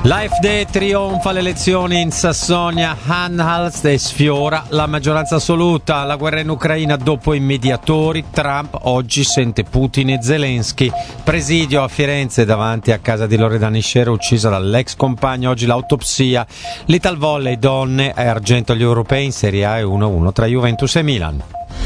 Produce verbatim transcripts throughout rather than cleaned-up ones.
L'A F D trionfa le elezioni in Sassonia-Anhalt e sfiora la maggioranza assoluta. La guerra in Ucraina dopo i mediatori. Trump oggi sente Putin e Zelensky. Presidio a Firenze davanti a casa di Loredana Iscera, uccisa dall'ex compagno. Oggi l'autopsia. L'Italvolley donne e argento agli europei in Serie A e uno a uno tra Juventus e Milan.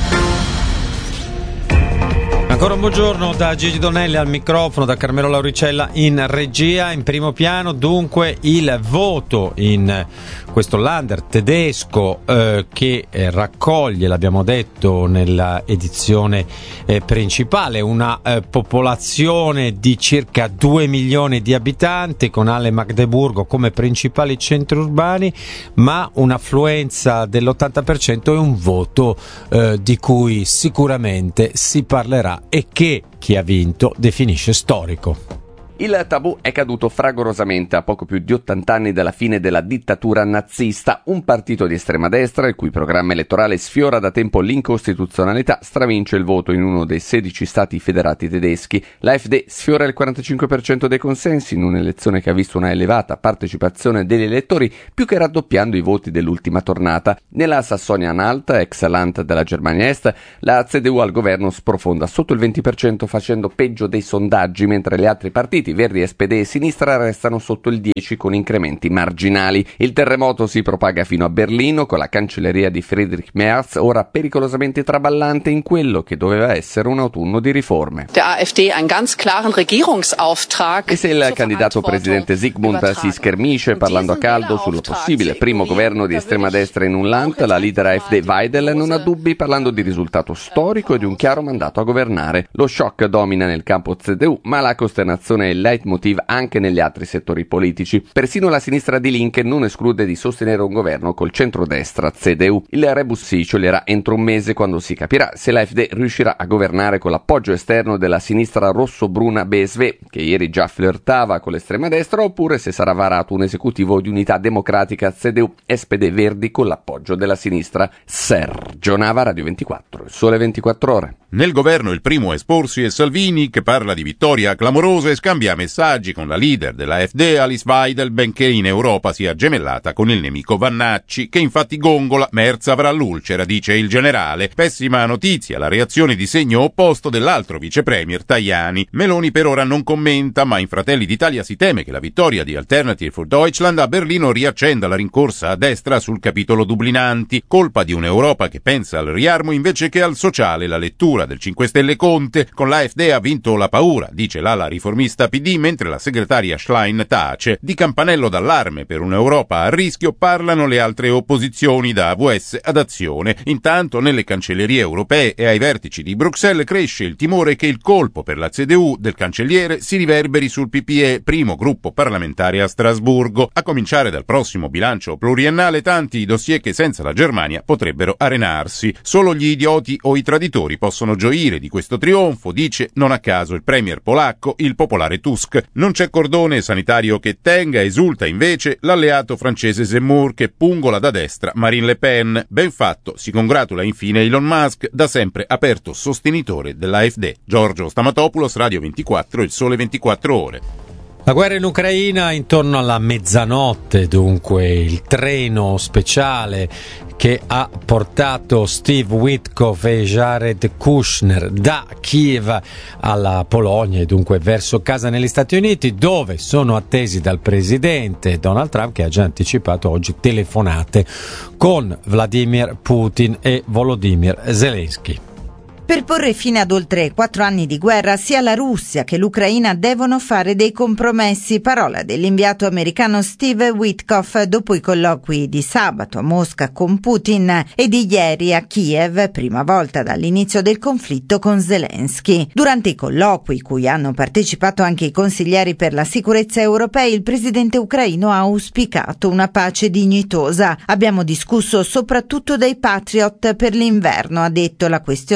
Ancora un buongiorno da Gigi Donelli al microfono, da Carmelo Lauricella in regia. In primo piano dunque il voto in questo Länder tedesco eh, che eh, raccoglie, l'abbiamo detto nella edizione eh, principale, una eh, popolazione di circa due milioni di abitanti, con Halle e Magdeburgo come principali centri urbani, ma un'affluenza dell'ottanta per cento e un voto eh, di cui sicuramente si parlerà e che chi ha vinto definisce storico. Il tabù è caduto fragorosamente a poco più di ottanta anni dalla fine della dittatura nazista. Un partito di estrema destra, il cui programma elettorale sfiora da tempo l'incostituzionalità, stravince il voto in uno dei sedici stati federati tedeschi. L'A F D sfiora il quarantacinque per cento dei consensi in un'elezione che ha visto una elevata partecipazione degli elettori, più che raddoppiando i voti dell'ultima tornata. Nella Sassonia-Anhalt, ex Land della Germania Est, la C D U al governo sprofonda sotto il venti per cento, facendo peggio dei sondaggi, mentre gli altri partiti, Verdi, S P D e Sinistra, restano sotto il dieci con incrementi marginali. Il terremoto si propaga fino a Berlino, con la cancelleria di Friedrich Merz ora pericolosamente traballante in quello che doveva essere un autunno di riforme. Der A F D einen ganz klaren Regierungsauftrag. E se il candidato presidente Sigmund si schermisce parlando a caldo sul possibile primo governo di estrema destra in un Land, la leader A F D Weidel non ha dubbi parlando di risultato storico e di un chiaro mandato a governare. Lo shock domina nel campo C D U, ma la costernazione è il leitmotiv anche negli altri settori politici. Persino la sinistra di Linke non esclude di sostenere un governo col centrodestra C D U. Il rebus si scioglierà entro un mese, quando si capirà se l'A F D riuscirà a governare con l'appoggio esterno della sinistra rosso-bruna B S V, che ieri già flirtava con l'estrema destra, oppure se sarà varato un esecutivo di unità democratica C D U S P D Verdi con l'appoggio della sinistra. Sergio Nava, Radio ventiquattro, il Sole ventiquattro Ore. Nel governo il primo a esporsi è Salvini, che parla di vittoria clamorosa e scambia messaggi con la leader della A F D Alice Weidel, benché in Europa sia gemellata con il nemico Vannacci, che infatti gongola: Merz avrà l'ulcera, dice il generale. Pessima notizia la reazione di segno opposto dell'altro vice premier Tajani. Meloni per ora non commenta, ma in Fratelli d'Italia si teme che la vittoria di Alternative for Deutschland a Berlino riaccenda la rincorsa a destra sul capitolo Dublinanti, colpa di un'Europa che pensa al riarmo invece che al sociale. La lettura del cinque Stelle Conte: con l'A F D ha vinto la paura, dice l'ala riformista P D, mentre la segretaria Schlein tace. Di campanello d'allarme per un'Europa a rischio parlano le altre opposizioni, da A V S ad Azione. Intanto nelle cancellerie europee e ai vertici di Bruxelles cresce il timore che il colpo per la C D U del cancelliere si riverberi sul P P E, primo gruppo parlamentare a Strasburgo. A cominciare dal prossimo bilancio pluriennale, tanti i dossier che senza la Germania potrebbero arenarsi. Solo gli idioti o i traditori possono gioire di questo trionfo, dice non a caso il premier polacco, il popolare Tusk. Non c'è cordone sanitario che tenga, esulta invece l'alleato francese Zemmour, che pungola da destra Marine Le Pen. Ben fatto, si congratula infine Elon Musk, da sempre aperto sostenitore dell'A F D. Giorgio Stamatopoulos, Radio ventiquattro, il Sole ventiquattro Ore. La guerra in Ucraina intorno alla mezzanotte, dunque il treno speciale che ha portato Steve Witkoff e Jared Kushner da Kiev alla Polonia e dunque verso casa negli Stati Uniti, dove sono attesi dal presidente Donald Trump, che ha già anticipato oggi telefonate con Vladimir Putin e Volodymyr Zelensky. Per porre fine ad oltre quattro anni di guerra, sia la Russia che l'Ucraina devono fare dei compromessi, parola dell'inviato americano Steve Witkoff dopo i colloqui di sabato a Mosca con Putin e di ieri a Kiev, prima volta dall'inizio del conflitto, con Zelensky. Durante i colloqui, cui hanno partecipato anche i consiglieri per la sicurezza europei, il presidente ucraino ha auspicato una pace dignitosa. Abbiamo discusso soprattutto dei Patriot per l'inverno, ha detto. La questione territoriale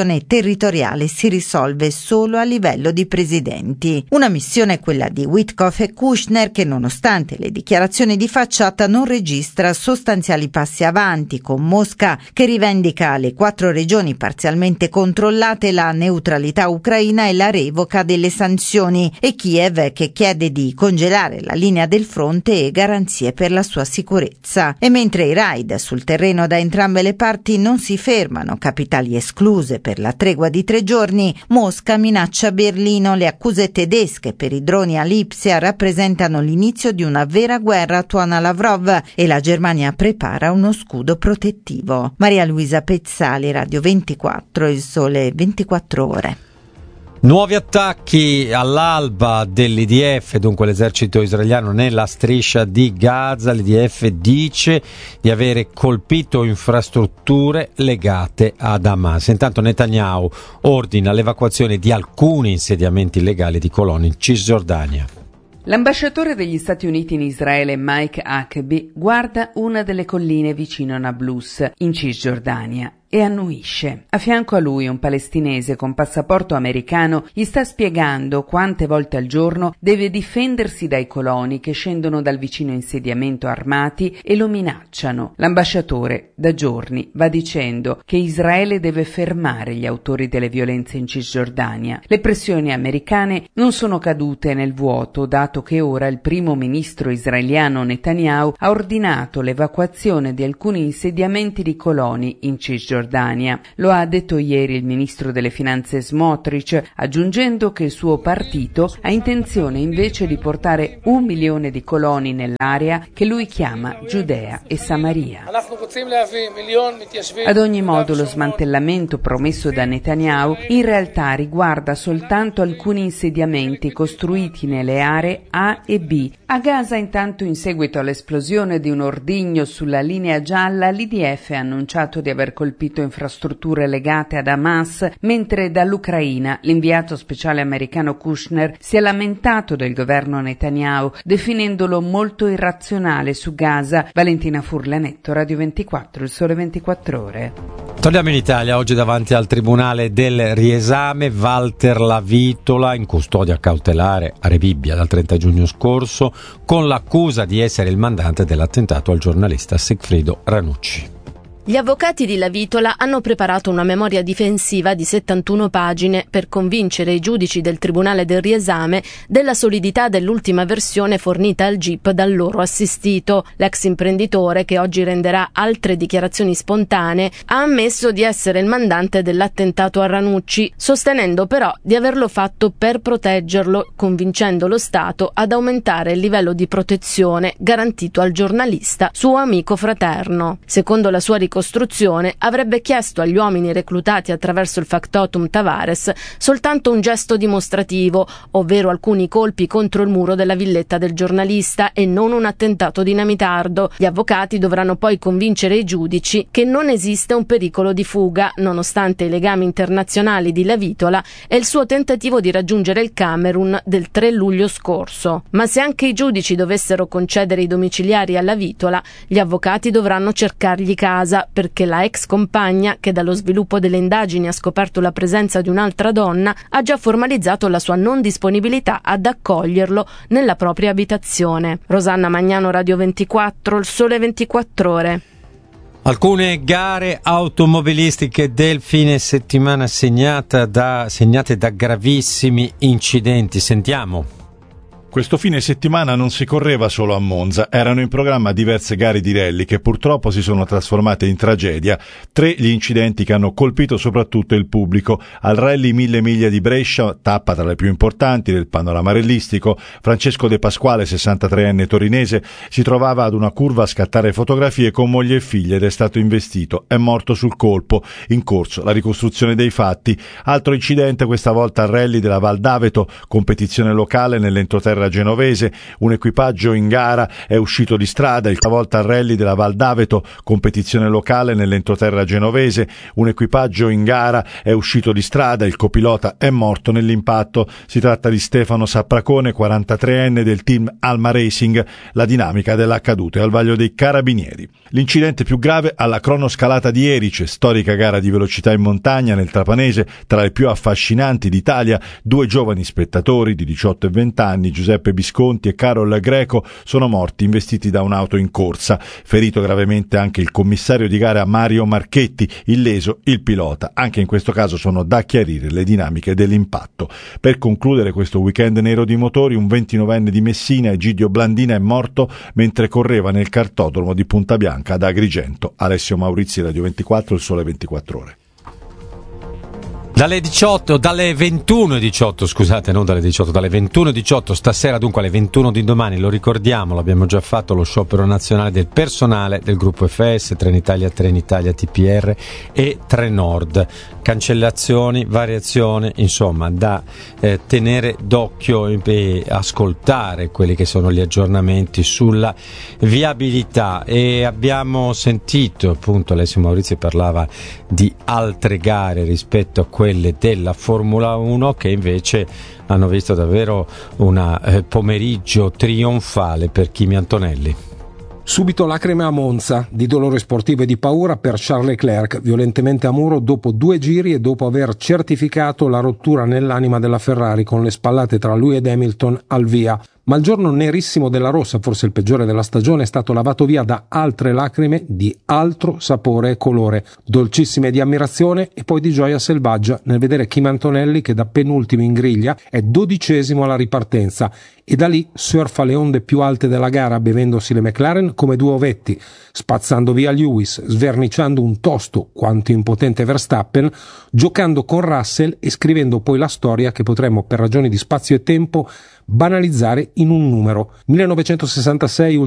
territoriale si risolve solo a livello di presidenti. Una missione, quella di Witkoff e Kushner, che nonostante le dichiarazioni di facciata non registra sostanziali passi avanti, con Mosca che rivendica le quattro regioni parzialmente controllate, la neutralità ucraina e la revoca delle sanzioni, e Kiev che chiede di congelare la linea del fronte e garanzie per la sua sicurezza. E mentre i raid sul terreno da entrambe le parti non si fermano, capitali escluse per la tregua di tre giorni, Mosca minaccia Berlino. Le accuse tedesche per i droni a Lipsia rappresentano l'inizio di una vera guerra, tuona Lavrov, e la Germania prepara uno scudo protettivo. Maria Luisa Pezzali, Radio ventiquattro, Il Sole ventiquattro Ore. Nuovi attacchi all'alba dell'I D F, dunque l'esercito israeliano, nella striscia di Gaza. L'I D F dice di avere colpito infrastrutture legate ad Hamas. Intanto Netanyahu ordina l'evacuazione di alcuni insediamenti illegali di coloni in Cisgiordania. L'ambasciatore degli Stati Uniti in Israele, Mike Huckabee, guarda una delle colline vicino a Nablus, in Cisgiordania, e annuisce. A fianco a lui un palestinese con passaporto americano gli sta spiegando quante volte al giorno deve difendersi dai coloni che scendono dal vicino insediamento armati e lo minacciano. L'ambasciatore da giorni va dicendo che Israele deve fermare gli autori delle violenze in Cisgiordania. Le pressioni americane non sono cadute nel vuoto, dato che ora il primo ministro israeliano Netanyahu ha ordinato l'evacuazione di alcuni insediamenti di coloni in Cisgiordania. Lo ha detto ieri il ministro delle finanze Smotrich, aggiungendo che il suo partito ha intenzione invece di portare un milione di coloni nell'area che lui chiama Giudea e Samaria. Ad ogni modo, lo smantellamento promesso da Netanyahu in realtà riguarda soltanto alcuni insediamenti costruiti nelle aree A e B. A Gaza, intanto, in seguito all'esplosione di un ordigno sulla linea gialla, l'I D F ha annunciato di aver colpito infrastrutture legate ad Hamas, mentre dall'Ucraina l'inviato speciale americano Kushner si è lamentato del governo Netanyahu, definendolo molto irrazionale su Gaza. Valentina Furlanetto, Radio ventiquattro, Il Sole ventiquattro Ore. Torniamo in Italia. Oggi davanti al Tribunale del Riesame Walter Lavitola, in custodia cautelare a Rebibbia dal trenta giugno scorso, con l'accusa di essere il mandante dell'attentato al giornalista Sigfrido Ranucci. Gli avvocati di Lavitola hanno preparato una memoria difensiva di settantuno pagine per convincere i giudici del Tribunale del Riesame della solidità dell'ultima versione fornita al G I P dal loro assistito. L'ex imprenditore, che oggi renderà altre dichiarazioni spontanee, ha ammesso di essere il mandante dell'attentato a Ranucci, sostenendo però di averlo fatto per proteggerlo, convincendo lo Stato ad aumentare il livello di protezione garantito al giornalista, suo amico fraterno. Secondo la sua ricostruzione, avrebbe chiesto agli uomini reclutati attraverso il factotum Tavares soltanto un gesto dimostrativo, ovvero alcuni colpi contro il muro della villetta del giornalista, e non un attentato dinamitardo. Gli avvocati dovranno poi convincere i giudici che non esiste un pericolo di fuga, nonostante i legami internazionali di Lavitola e il suo tentativo di raggiungere il Camerun del tre luglio scorso. Ma se anche i giudici dovessero concedere i domiciliari a Lavitola, gli avvocati dovranno cercargli casa, perché la ex compagna, che dallo sviluppo delle indagini ha scoperto la presenza di un'altra donna, ha già formalizzato la sua non disponibilità ad accoglierlo nella propria abitazione. Rosanna Magnano, Radio ventiquattro, Il Sole ventiquattro Ore. Alcune gare automobilistiche del fine settimana segnata da, segnate da gravissimi incidenti. Sentiamo. Questo fine settimana non si correva solo a Monza, erano in programma diverse gare di rally che purtroppo si sono trasformate in tragedia. Tre gli incidenti che hanno colpito soprattutto il pubblico. Al rally Mille Miglia di Brescia, tappa tra le più importanti del panorama rallistico, Francesco De Pasquale, sessantatreenne torinese, si trovava ad una curva a scattare fotografie con moglie e figlia ed è stato investito. È morto sul colpo. In corso la ricostruzione dei fatti. Altro incidente, questa volta al rally della Val d'Aveto, competizione locale nell'entroterra entroterra genovese, un equipaggio in gara è uscito di strada, il volta al rally della Val d'Aveto, competizione locale nell'entroterra genovese, un equipaggio in gara è uscito di strada, il copilota è morto nell'impatto. Si tratta di Stefano Sappracone, quarantatreenne del team Alma Racing. La dinamica dell'accaduto è al vaglio dei carabinieri. L'incidente più grave alla cronoscalata di Erice, storica gara di velocità in montagna nel Trapanese, tra le più affascinanti d'Italia. Due giovani spettatori di diciotto e venti anni, Giuseppe Bisconti e Carol Greco, sono morti investiti da un'auto in corsa. Ferito gravemente anche il commissario di gara Mario Marchetti, illeso il pilota. Anche in questo caso sono da chiarire le dinamiche dell'impatto. Per concludere questo weekend nero di motori, un ventinovenne di Messina, Egidio Blandina, è morto mentre correva nel cartodromo di Punta Bianca ad Agrigento. Alessio Maurizi, Radio ventiquattro, Il Sole ventiquattro Ore. Dalle diciotto, dalle ventuno e diciotto, scusate, non dalle diciotto, dalle ventuno e diciotto stasera, dunque alle ventuno di domani, lo ricordiamo, l'abbiamo già fatto, lo sciopero nazionale del personale del gruppo F S, Trenitalia, Trenitalia T P R e Trenord. Cancellazioni, variazioni, insomma, da eh, tenere d'occhio e ascoltare quelli che sono gli aggiornamenti sulla viabilità. E abbiamo sentito, appunto, Alessio Maurizio parlava di altre gare rispetto a quelle della Formula uno che invece hanno visto davvero un eh, pomeriggio trionfale per Kimi Antonelli. Subito lacrime a Monza, di dolore sportivo e di paura per Charles Leclerc, violentemente a muro dopo due giri e dopo aver certificato la rottura nell'anima della Ferrari con le spallate tra lui ed Hamilton al via. Ma il giorno nerissimo della rossa, forse il peggiore della stagione, è stato lavato via da altre lacrime di altro sapore e colore, dolcissime di ammirazione e poi di gioia selvaggia nel vedere Kimi Antonelli che da penultimo in griglia è dodicesimo alla ripartenza e da lì surfa le onde più alte della gara bevendosi le McLaren come due ovetti, spazzando via Lewis, sverniciando un tosto quanto impotente Verstappen, giocando con Russell e scrivendo poi la storia che potremmo per ragioni di spazio e tempo banalizzare in un numero. millenovecentosessantasei